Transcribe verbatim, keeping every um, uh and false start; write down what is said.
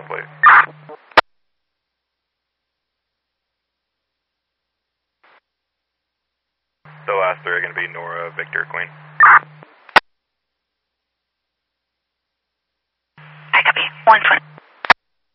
the plate. The last three are going to be Nora, Victor, Queen. I copy. one twenty.